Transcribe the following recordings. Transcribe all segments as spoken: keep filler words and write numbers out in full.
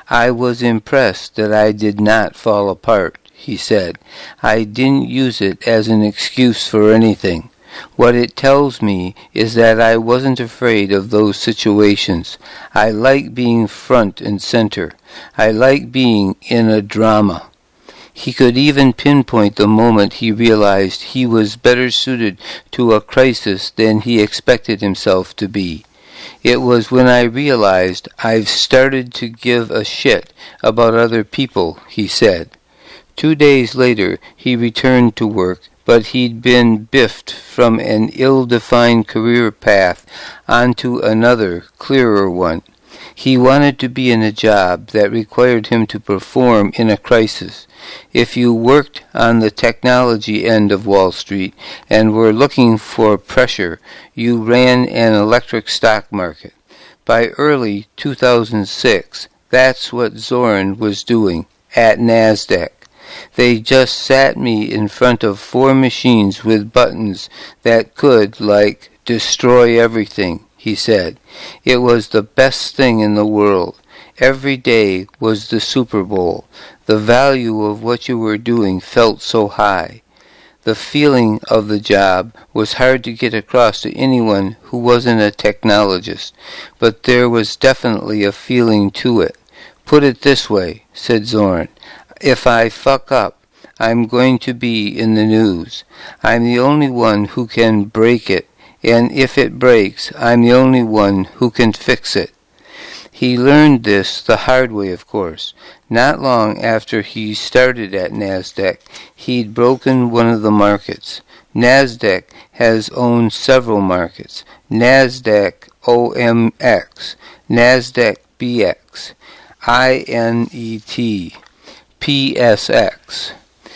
I was impressed that I did not fall apart, he said. I didn't use it as an excuse for anything. What it tells me is that I wasn't afraid of those situations. I like being front and center. I like being in a drama. He could even pinpoint the moment he realized he was better suited to a crisis than he expected himself to be. It was when I realized I've started to give a shit about other people, he said. Two days later, he returned to work, but he'd been biffed from an ill-defined career path onto another, clearer one. He wanted to be in a job that required him to perform in a crisis. If you worked on the technology end of Wall Street and were looking for pressure, you ran an electric stock market. By early two thousand six, that's what Zoran was doing at NASDAQ. They just sat me in front of four machines with buttons that could, like, destroy everything, he said. It was the best thing in the world. Every day was the Super Bowl. The value of what you were doing felt so high. The feeling of the job was hard to get across to anyone who wasn't a technologist, but there was definitely a feeling to it. Put it this way, said Zoran. If I fuck up, I'm going to be in the news. I'm the only one who can break it, and if it breaks, I'm the only one who can fix it. He learned this the hard way, of course. Not long after he started at NASDAQ, he'd broken one of the markets. NASDAQ has owned several markets. NASDAQ O M X, NASDAQ B X, I N E T, P S X.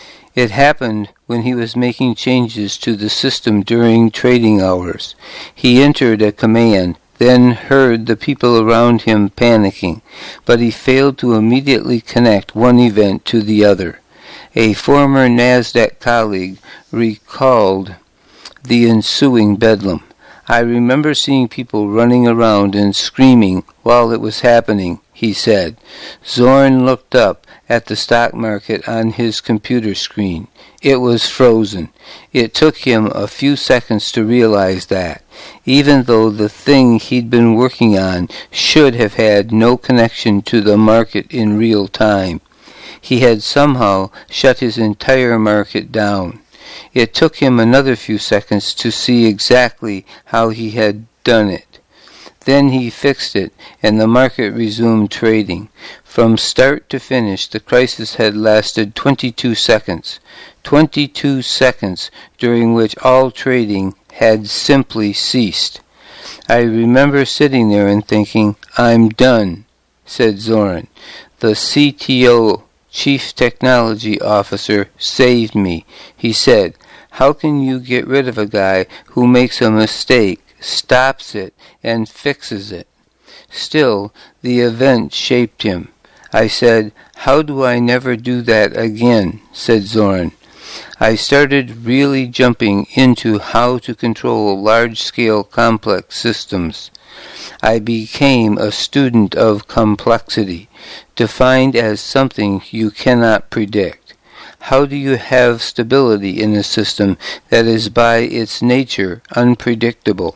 It happened when he was making changes to the system during trading hours. He entered a command, then heard the people around him panicking, but he failed to immediately connect one event to the other. A former NASDAQ colleague recalled the ensuing bedlam. I remember seeing people running around and screaming while it was happening, he said. Zoran looked up at the stock market on his computer screen. It was frozen. It took him a few seconds to realize that, even though the thing he'd been working on should have had no connection to the market in real time, he had somehow shut his entire market down. It took him another few seconds to see exactly how he had done it. Then he fixed it, and the market resumed trading. From start to finish, the crisis had lasted twenty-two seconds. twenty-two seconds during which all trading had simply ceased. I remember sitting there and thinking, I'm done, said Zoran. The C T O, Chief Technology Officer, saved me. He said, how can you get rid of a guy who makes a mistake, stops it, and fixes it? Still, the event shaped him. I said, how do I never do that again, said Zoran. I started really jumping into how to control large-scale complex systems. I became a student of complexity, defined as something you cannot predict. How do you have stability in a system that is by its nature unpredictable?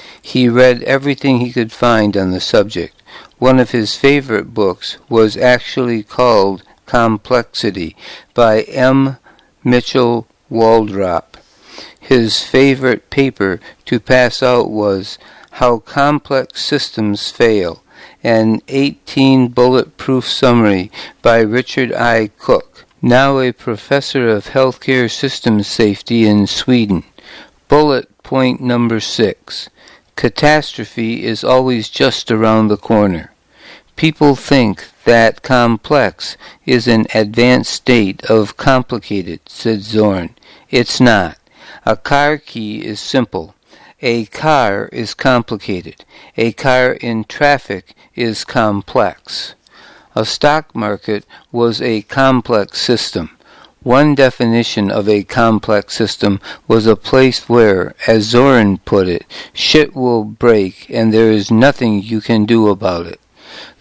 He read everything he could find on the subject. One of his favorite books was actually called Complexity by M. Mitchell Waldrop. His favorite paper to pass out was How Complex Systems Fail, an eighteen bulletproof summary by Richard I. Cook, now a professor of healthcare systems safety in Sweden. Bullet point number six. Catastrophe is always just around the corner. People think that complex is an advanced state of complicated, said Zoran. It's not. A car key is simple. A car is complicated. A car in traffic is complex. A stock market was a complex system. One definition of a complex system was a place where, as Zoran put it, shit will break and there is nothing you can do about it.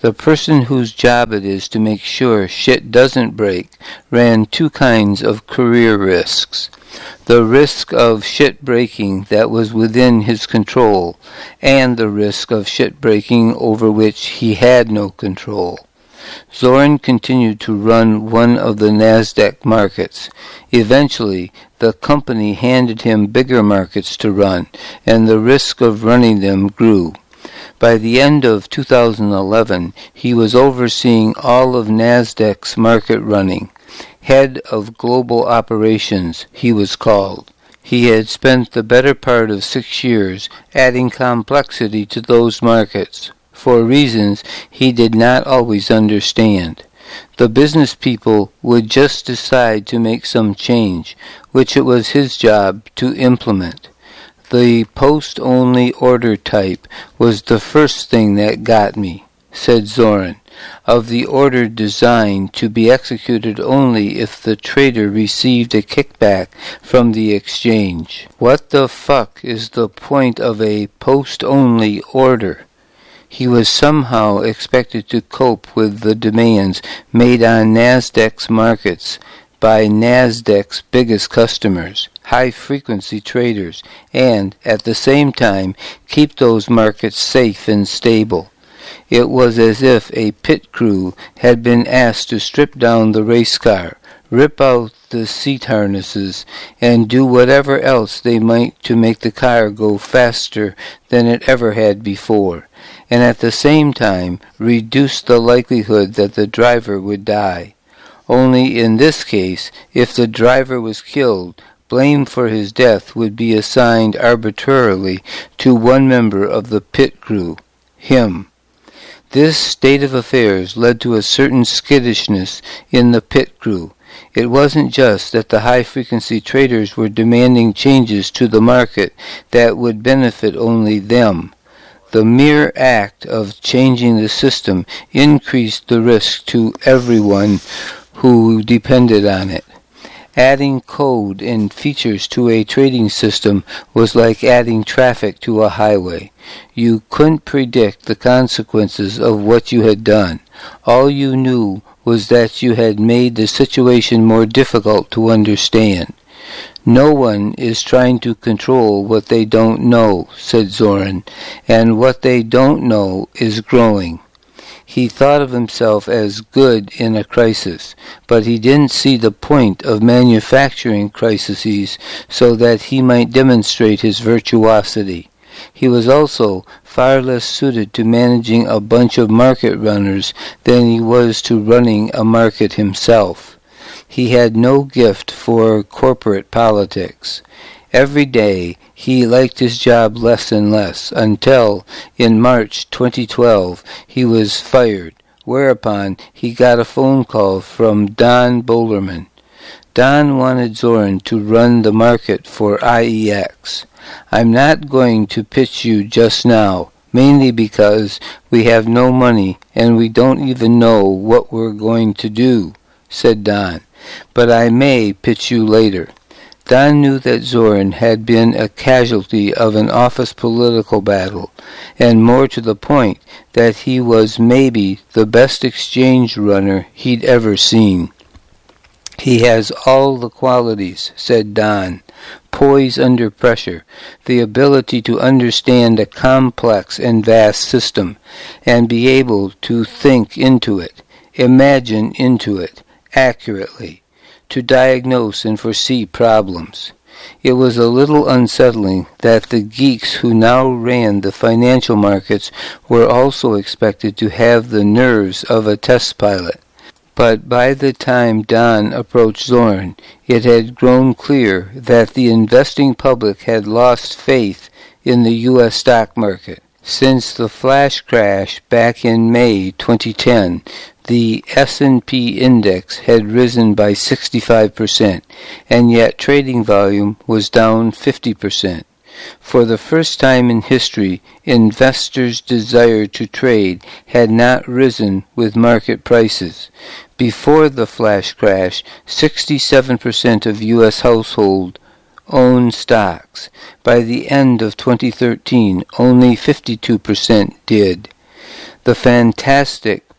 The person whose job it is to make sure shit doesn't break ran two kinds of career risks. The risk of shit breaking that was within his control, and the risk of shit breaking over which he had no control. Zorin continued to run one of the NASDAQ markets. Eventually, the company handed him bigger markets to run, and the risk of running them grew. By the end of two thousand eleven, he was overseeing all of NASDAQ's market running. Head of Global Operations, he was called. He had spent the better part of six years adding complexity to those markets, for reasons he did not always understand. The business people would just decide to make some change, which it was his job to implement. The post-only order type was the first thing that got me, said Zorin, of the order designed to be executed only if the trader received a kickback from the exchange. What the fuck is the point of a post-only order? He was somehow expected to cope with the demands made on NASDAQ's markets by NASDAQ's biggest customers, high-frequency traders, and, at the same time, keep those markets safe and stable. It was as if a pit crew had been asked to strip down the race car, rip out the seat harnesses, and do whatever else they might to make the car go faster than it ever had before, and at the same time reduce the likelihood that the driver would die. Only in this case, if the driver was killed, blame for his death would be assigned arbitrarily to one member of the pit crew, him. This state of affairs led to a certain skittishness in the pit crew. It wasn't just that the high-frequency traders were demanding changes to the market that would benefit only them. The mere act of changing the system increased the risk to everyone who depended on it. Adding code and features to a trading system was like adding traffic to a highway. You couldn't predict the consequences of what you had done. All you knew was that you had made the situation more difficult to understand. No one is trying to control what they don't know, said Zorin, and what they don't know is growing. He thought of himself as good in a crisis, but he didn't see the point of manufacturing crises so that he might demonstrate his virtuosity. He was also far less suited to managing a bunch of market runners than he was to running a market himself. He had no gift for corporate politics. Every day he liked his job less and less, until, in March twenty twelve, he was fired, whereupon he got a phone call from Don Bolerman. Don wanted Zorin to run the market for I E X. I'm not going to pitch you just now, mainly because we have no money and we don't even know what we're going to do, said Don, but I may pitch you later. Don knew that Zorin had been a casualty of an office political battle, and more to the point, that he was maybe the best exchange runner he'd ever seen. He has all the qualities, said Don. Poise under pressure, the ability to understand a complex and vast system, and be able to think into it, imagine into it, accurately, to diagnose and foresee problems. It was a little unsettling that the geeks who now ran the financial markets were also expected to have the nerves of a test pilot. But by the time Don approached Zorin, it had grown clear that the investing public had lost faith in the U S stock market. Since the flash crash back in May twenty ten, the S and P index had risen by sixty-five percent, and yet trading volume was down fifty percent. For the first time in history, investors' desire to trade had not risen with market prices. Before the flash crash, sixty-seven percent of U S households owned stocks. By the end of twenty thirteen, only fifty-two percent did. The fantastic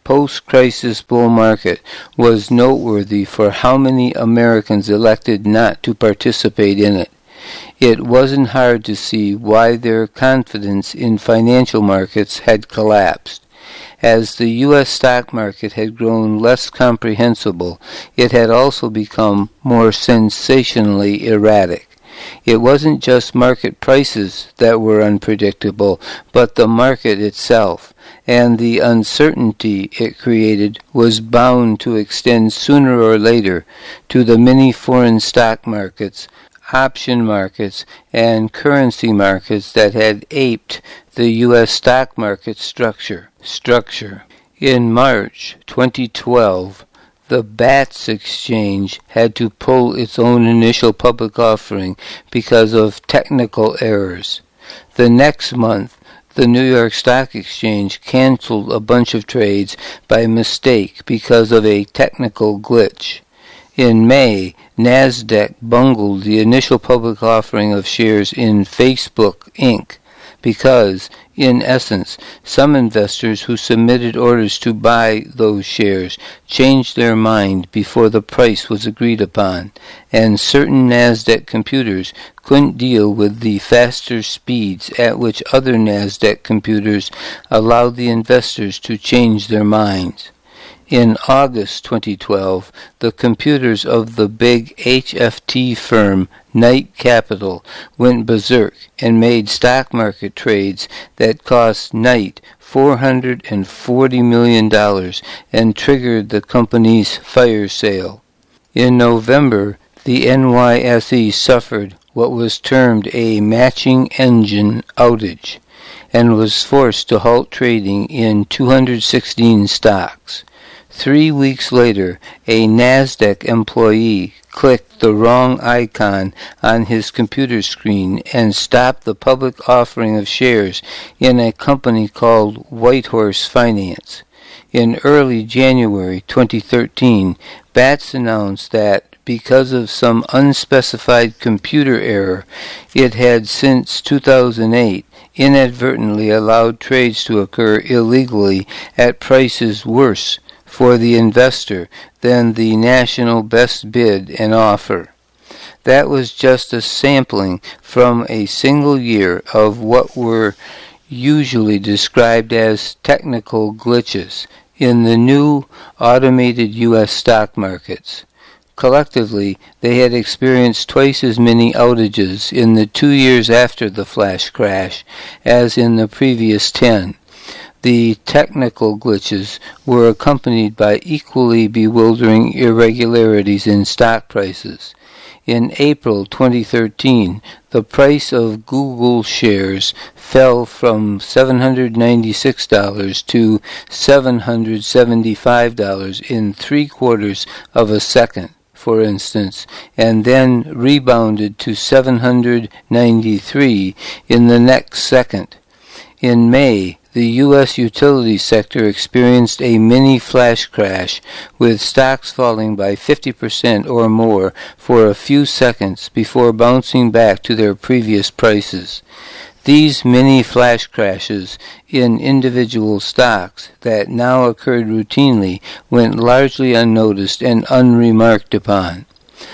post-crisis bull market was noteworthy for how many Americans elected not to participate in it. It wasn't hard to see why their confidence in financial markets had collapsed. As the U S stock market had grown less comprehensible, it had also become more sensationally erratic. It wasn't just market prices that were unpredictable, but the market itself, and the uncertainty it created was bound to extend sooner or later to the many foreign stock markets, option markets, and currency markets that had aped the U S stock market structure. Structure. In March twenty twelve, the BATS exchange had to pull its own initial public offering because of technical errors. The next month, the New York Stock Exchange canceled a bunch of trades by mistake because of a technical glitch. In May, NASDAQ bungled the initial public offering of shares in Facebook Incorporated because, in essence, some investors who submitted orders to buy those shares changed their mind before the price was agreed upon, and certain NASDAQ computers couldn't deal with the faster speeds at which other NASDAQ computers allowed the investors to change their minds. In August twenty twelve, the computers of the big H F T firm Knight Capital went berserk and made stock market trades that cost Knight four hundred forty million dollars and triggered the company's fire sale. In November, the N Y S E suffered what was termed a matching engine outage and was forced to halt trading in two hundred sixteen stocks. Three weeks later, a NASDAQ employee clicked the wrong icon on his computer screen and stopped the public offering of shares in a company called Whitehorse Finance. In early January twenty thirteen, BATS announced that because of some unspecified computer error, it had since two thousand eight inadvertently allowed trades to occur illegally at prices worse for the investor than the national best bid and offer. That was just a sampling from a single year of what were usually described as technical glitches in the new automated U S stock markets. Collectively, they had experienced twice as many outages in the two years after the flash crash as in the previous ten. The technical glitches were accompanied by equally bewildering irregularities in stock prices. In April twenty thirteen, the price of Google shares fell from seven hundred ninety-six dollars to seven hundred seventy-five dollars in three quarters of a second, for instance, and then rebounded to seven hundred ninety-three dollars in the next second. In May, the U S utility sector experienced a mini flash crash, with stocks falling by fifty percent or more for a few seconds before bouncing back to their previous prices. These mini flash crashes in individual stocks that now occurred routinely went largely unnoticed and unremarked upon.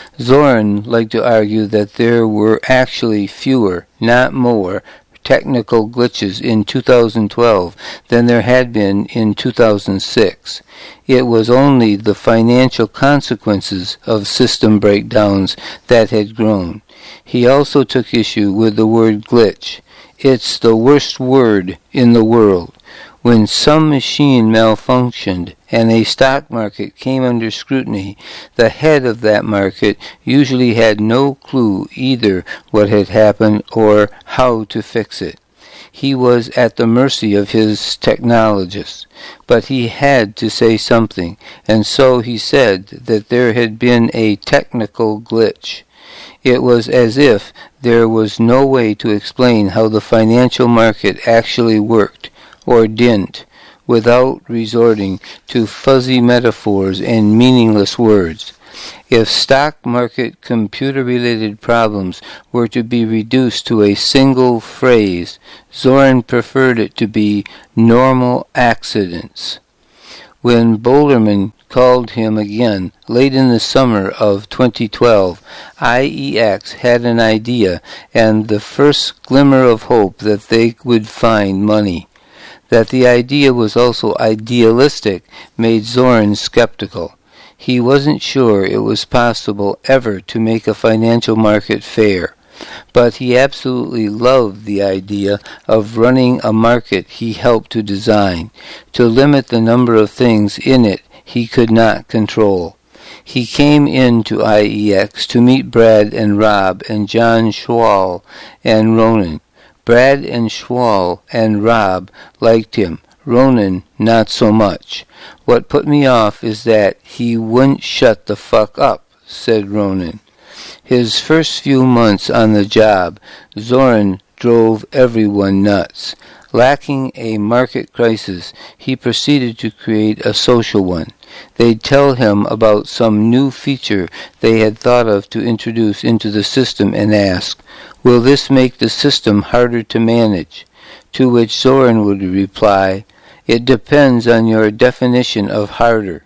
Zorin liked to argue that there were actually fewer, not more, technical glitches in two thousand twelve than there had been in two thousand six. It was only the financial consequences of system breakdowns that had grown. He also took issue with the word glitch. It's the worst word in the world. When some machine malfunctioned and a stock market came under scrutiny, the head of that market usually had no clue either what had happened or how to fix it. He was at the mercy of his technologists, but he had to say something, and so he said that there had been a technical glitch. It was as if there was no way to explain how the financial market actually worked, or didn't, without resorting to fuzzy metaphors and meaningless words. If stock market computer-related problems were to be reduced to a single phrase, Zorin preferred it to be normal accidents. When Bolerman called him again, late in the summer of twenty twelve, I E X had an idea and the first glimmer of hope that they would find money. That the idea was also idealistic made Zoran skeptical. He wasn't sure it was possible ever to make a financial market fair. But he absolutely loved the idea of running a market he helped to design, to limit the number of things in it he could not control. He came into I E X to meet Brad and Rob and John Schwal and Ronan. Brad and Schwal and Rob liked him. Ronan, not so much. What put me off is that he wouldn't shut the fuck up, said Ronan. His first few months on the job, Zoran drove everyone nuts. Lacking a market crisis, he proceeded to create a social one. They'd tell him about some new feature they had thought of to introduce into the system and ask, "Will this make the system harder to manage?" To which Zoran would reply, "It depends on your definition of harder."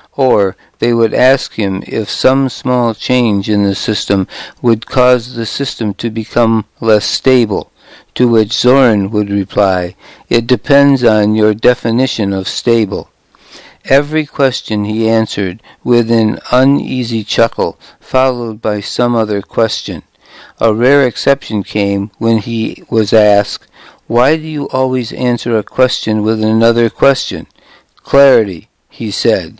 Or they would ask him if some small change in the system would cause the system to become less stable, to which Zoran would reply, "It depends on your definition of stable." Every question he answered with an uneasy chuckle, followed by some other question. A rare exception came when he was asked, "Why do you always answer a question with another question?" "Clarity," he said.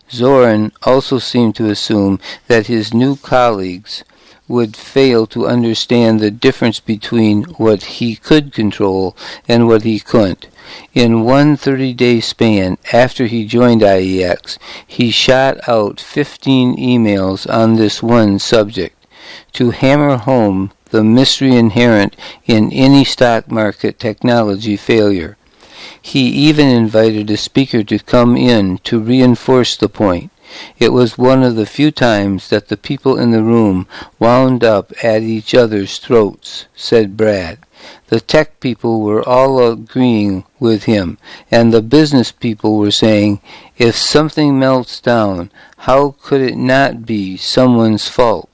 Zoran also seemed to assume that his new colleagues would fail to understand the difference between what he could control and what he couldn't. In one thirty-day span after he joined I E X, he shot out fifteen emails on this one subject, to hammer home the mystery inherent in any stock market technology failure. He even invited a speaker to come in to reinforce the point. It was one of the few times that the people in the room wound up at each other's throats, said Brad. The tech people were all agreeing with him, and the business people were saying, if something melts down, how could it not be someone's fault?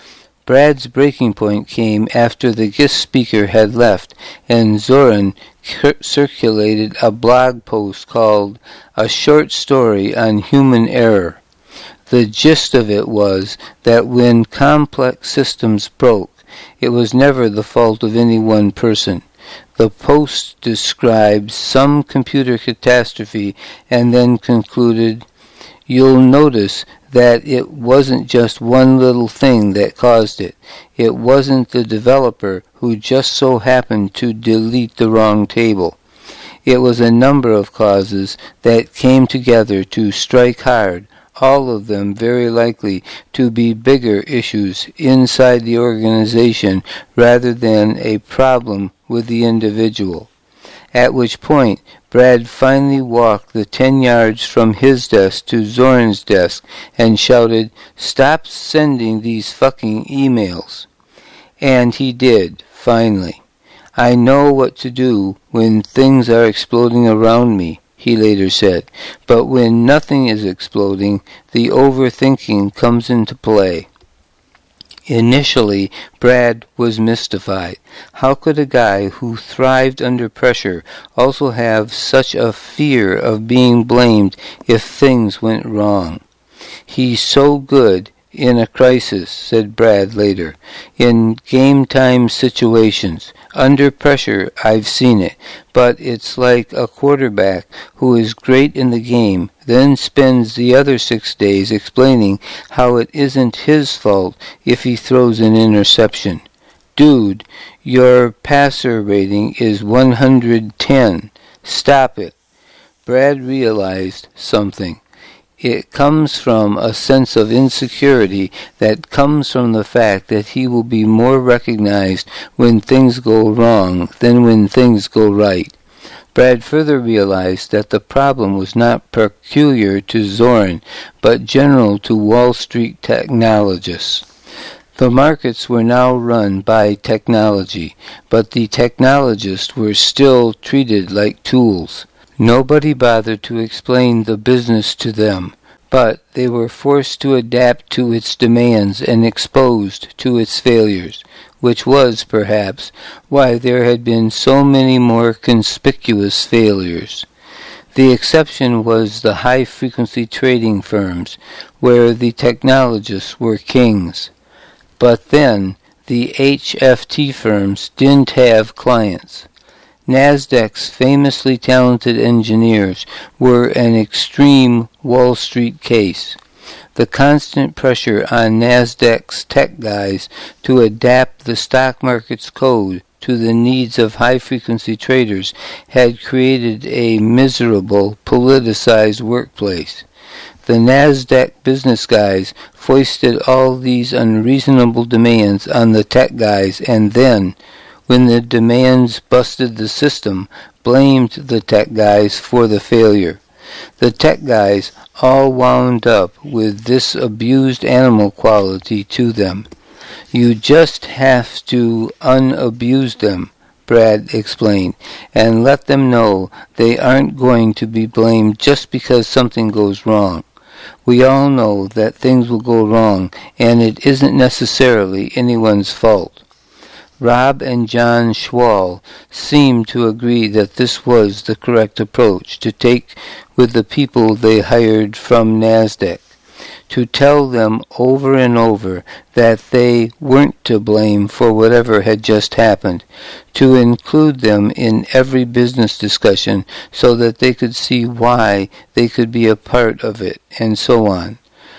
Brad's breaking point came after the guest speaker had left, and Zoran circulated a blog post called A Short Story on Human Error. The gist of it was that when complex systems broke, it was never the fault of any one person. The post described some computer catastrophe and then concluded, "You'll notice that it wasn't just one little thing that caused it. It wasn't the developer who just so happened to delete the wrong table. It was a number of causes that came together to strike hard, all of them very likely to be bigger issues inside the organization rather than a problem with the individual." At which point, Brad finally walked the ten yards from his desk to Zoran's desk and shouted, "Stop sending these fucking emails." And he did, finally. "I know what to do when things are exploding around me," he later said. "But when nothing is exploding, the overthinking comes into play." Initially, Brad was mystified. How could a guy who thrived under pressure also have such a fear of being blamed if things went wrong? "He's so good in a crisis," said Brad later. "In game-time situations. Under pressure, I've seen it. But it's like a quarterback who is great in the game, then spends the other six days explaining how it isn't his fault if he throws an interception. Dude, your passer rating is one hundred ten. Stop it." Brad realized something. It comes from a sense of insecurity that comes from the fact that he will be more recognized when things go wrong than when things go right. Brad further realized that the problem was not peculiar to Zoran, but general to Wall Street technologists. The markets were now run by technology, but the technologists were still treated like tools. Nobody bothered to explain the business to them, but they were forced to adapt to its demands and exposed to its failures, which was, perhaps, why there had been so many more conspicuous failures. The exception was the high-frequency trading firms, where the technologists were kings. But then, the H F T firms didn't have clients. NASDAQ's famously talented engineers were an extreme Wall Street case. The constant pressure on NASDAQ's tech guys to adapt the stock market's code to the needs of high-frequency traders had created a miserable, politicized workplace. The NASDAQ business guys foisted all these unreasonable demands on the tech guys and then, when the demands busted the system, blamed the tech guys for the failure. The tech guys all wound up with this abused animal quality to them. You just have to unabuse them, Brad explained, and let them know they aren't going to be blamed just because something goes wrong. We all know that things will go wrong, and it isn't necessarily anyone's fault. Rob and John Schwal seemed to agree that this was the correct approach to take with the people they hired from NASDAQ, to tell them over and over that they weren't to blame for whatever had just happened, to include them in every business discussion so that they could see why they could be a part of it, and so on.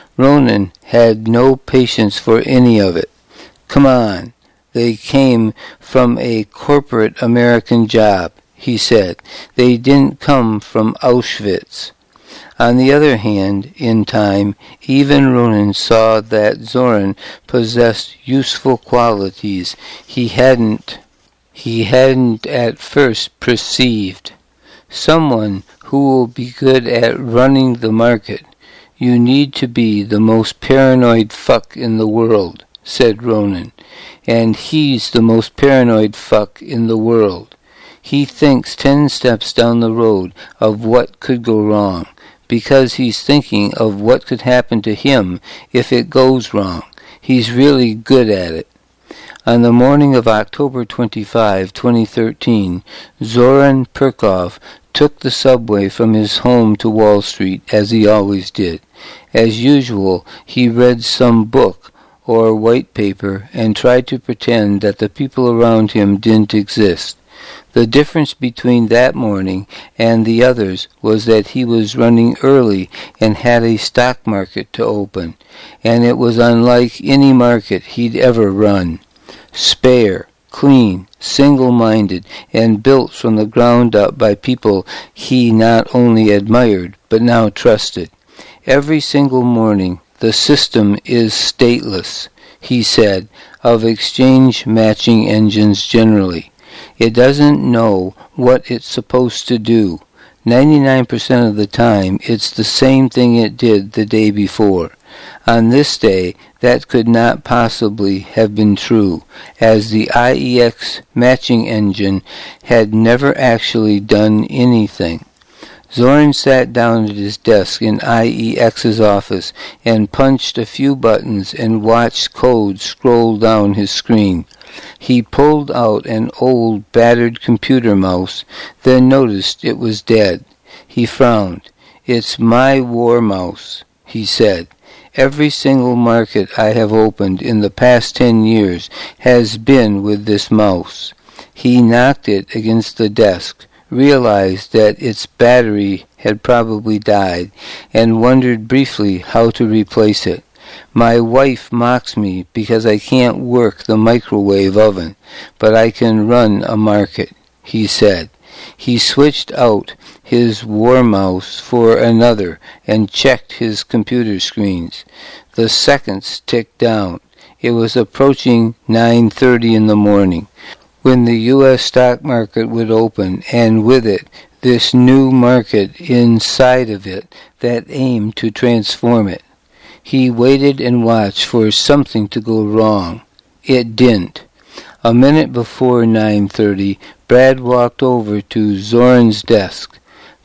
Ronan had no patience for any of it. Come on. They came from a corporate American job, he said. They didn't come from Auschwitz. On the other hand, in time, even Ronan saw that Zoran possessed useful qualities he hadn't, he hadn't at first perceived. Someone who will be good at running the market. You need to be the most paranoid fuck in the world, said Ronan. And he's the most paranoid fuck in the world. He thinks ten steps down the road of what could go wrong, because he's thinking of what could happen to him if it goes wrong. He's really good at it. On the morning of October twenty-fifth, twenty thirteen, Zoran Perkov took the subway from his home to Wall Street, as he always did. As usual, he read some book or white paper and tried to pretend that the people around him didn't exist. The difference between that morning and the others was that he was running early and had a stock market to open, and it was unlike any market he'd ever run. Spare, clean, single-minded, and built from the ground up by people he not only admired but now trusted. Every single morning the system is stateless, he said, of exchange matching engines generally. It doesn't know what it's supposed to do. ninety-nine percent of the time, it's the same thing it did the day before. On this day, that could not possibly have been true, as the I E X matching engine had never actually done anything. Zoran sat down at his desk in I E X's office and punched a few buttons and watched code scroll down his screen. He pulled out an old, battered computer mouse, then noticed it was dead. He frowned. "It's my war mouse," he said. "Every single market I have opened in the past ten years has been with this mouse." He knocked it against the desk, realized that its battery had probably died, and wondered briefly how to replace it. "My wife mocks me because I can't work the microwave oven, but I can run a market," he said. He switched out his war mouse for another and checked his computer screens. The seconds ticked down. It was approaching nine thirty in the morning, when the U S stock market would open, and with it, this new market inside of it that aimed to transform it. He waited and watched for something to go wrong. It didn't. A minute before nine thirty, Brad walked over to Zoran's desk.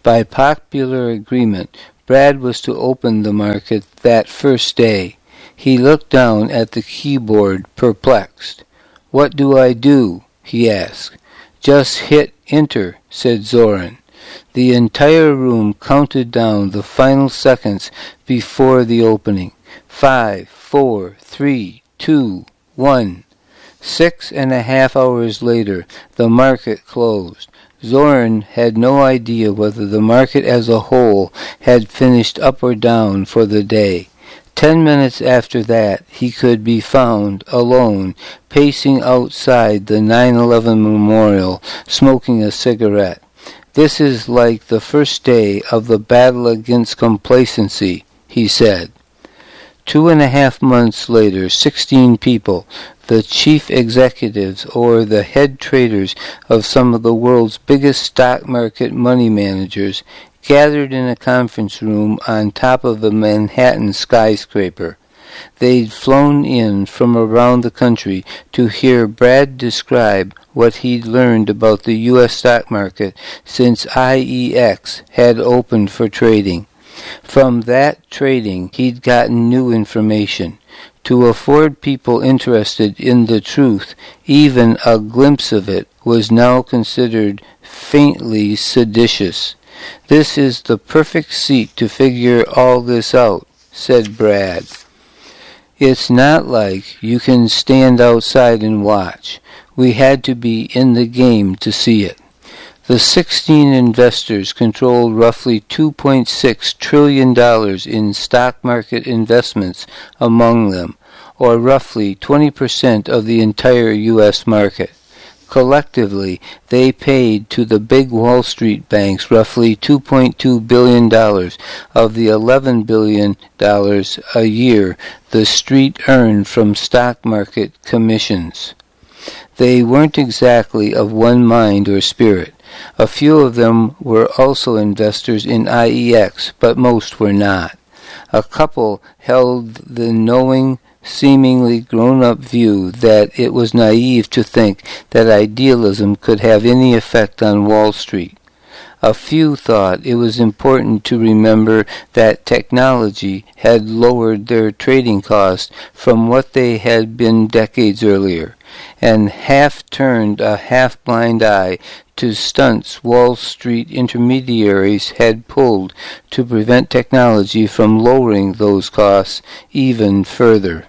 By popular agreement, Brad was to open the market that first day. He looked down at the keyboard, perplexed. "What do I do?" he asked. "Just hit enter," said Zoran. The entire room counted down the final seconds before the opening. Five, four, three, two, one. Six and a half hours later, the market closed. Zoran had no idea whether the market as a whole had finished up or down for the day. Ten minutes after that, he could be found, alone, pacing outside the nine eleven memorial, smoking a cigarette. "This is like the first day of the battle against complacency," he said. Two and a half months later, sixteen people, the chief executives or the head traders of some of the world's biggest stock market money managers, gathered in a conference room on top of a Manhattan skyscraper. They'd flown in from around the country to hear Brad describe what he'd learned about the U S stock market since I E X had opened for trading. From that trading, he'd gotten new information. To afford people interested in the truth, even a glimpse of it was now considered faintly seditious. "This is the perfect seat to figure all this out," said Brad. "It's not like you can stand outside and watch. We had to be in the game to see it." The sixteen investors controlled roughly two point six trillion dollars in stock market investments among them, or roughly twenty percent of the entire U S market. Collectively, they paid to the big Wall Street banks roughly two point two billion dollars of the eleven billion dollars a year the street earned from stock market commissions. They weren't exactly of one mind or spirit. A few of them were also investors in I E X, but most were not. A couple held the knowing, seemingly grown-up view that it was naive to think that idealism could have any effect on Wall Street. A few thought it was important to remember that technology had lowered their trading costs from what they had been decades earlier, and half turned a half-blind eye to stunts Wall Street intermediaries had pulled to prevent technology from lowering those costs even further.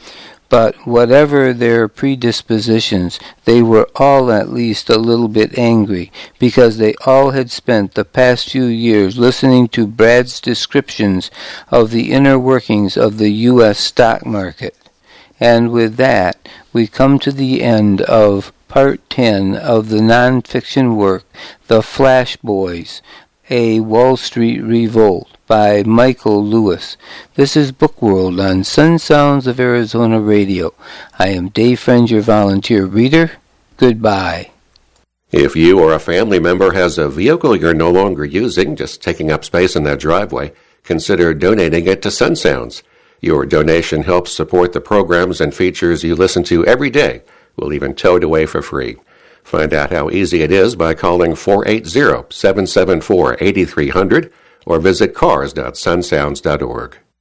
But whatever their predispositions, they were all at least a little bit angry, because they all had spent the past few years listening to Brad's descriptions of the inner workings of the U S stock market. And with that, we come to the end of Part ten of the non-fiction work, The Flash Boys, A Wall Street Revolt, by Michael Lewis. This is Bookworld on Sun Sounds of Arizona Radio. I am Dave Friend, your volunteer reader. Goodbye. If you or a family member has a vehicle you're no longer using, just taking up space in that driveway, consider donating it to Sun Sounds. Your donation helps support the programs and features you listen to every day. We'll even tow it away for free. Find out how easy it is by calling four eight zero, seven seven four, eight three zero zero or visit cars dot sun sounds dot org.